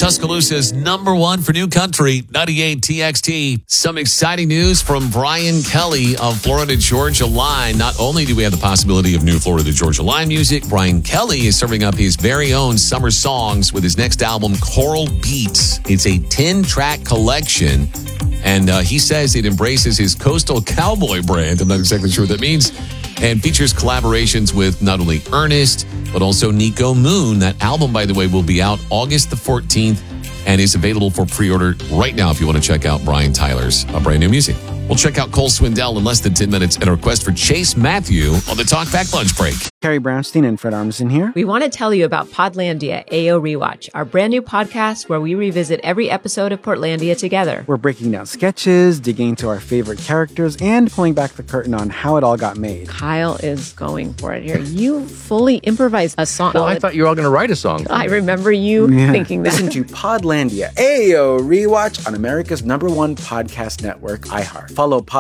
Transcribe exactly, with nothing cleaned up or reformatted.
Tuscaloosa's number one for new country, ninety-eight T X T. Some exciting news from Brian Kelly of Florida Georgia Line. Not only do we have the possibility of new Florida Georgia Line music, Brian Kelly is serving up his very own summer songs with his next album, Coral Beats. It's a ten-track collection, and uh, he says it embraces his coastal cowboy brand. I'm not exactly sure what that means. And features collaborations with not only Ernest, but also Nico Moon. That album, by the way, will be out August the fourteenth and is available for pre-order right now if you want to check out Brian Tyler's uh, brand new music. We'll check out Cole Swindell in less than ten minutes and a request for Chase Matthew on the Talk Back Lunch Break. Carrie Brownstein and Fred Armisen here. We want to tell you about Podlandia A O Rewatch, our brand new podcast where we revisit every episode of Portlandia together. We're breaking down sketches, digging into our favorite characters, and pulling back the curtain on how it all got made. Kyle is going for it here. You fully improvised a song. Well, I thought you were all going to write a song. I remember you Yeah. thinking that. Listen to Podlandia A O Rewatch on America's number one podcast network, iHeart. Follow Pod